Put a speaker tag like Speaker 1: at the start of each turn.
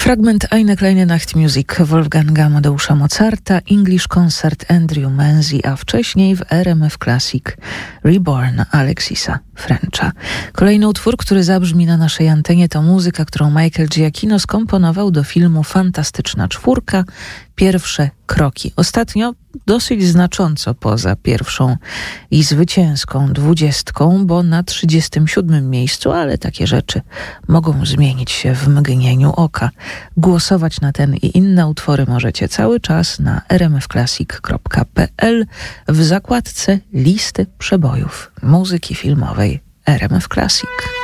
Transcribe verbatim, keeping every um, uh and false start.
Speaker 1: Fragment Eine kleine Nachtmusik Wolfganga Amadeusza Mozarta, English Concert Andrew Menzi, a wcześniej w R M F Classic Reborn Alexisa Frencha. Kolejny utwór, który zabrzmi na naszej antenie, to muzyka, którą Michael Giacchino skomponował do filmu Fantastyczna Czwórka, Pierwsze kroki. Ostatnio dosyć znacząco poza pierwszą i zwycięską dwudziestką, bo na trzydziestym siódmym miejscu, ale takie rzeczy mogą zmienić się w mgnieniu oka. Głosować na ten i inne utwory możecie cały czas na r m f classic kropka p l w zakładce listy przebojów muzyki filmowej R M F Classic.